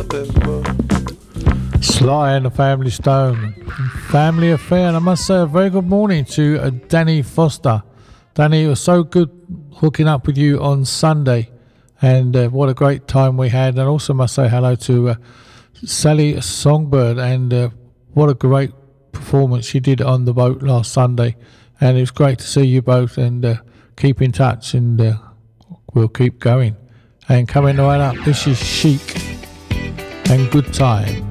Sly and the Family Stone, Family Affair. And I must say a very good morning to Danny Foster. Danny, it was so good hooking up with you on Sunday, and what a great time we had. And also must say hello to Sally Songbird, and what a great performance she did on the boat last Sunday. And it was great to see you both, and keep in touch, and we'll keep going. And coming right up, this is Chic and Good Time.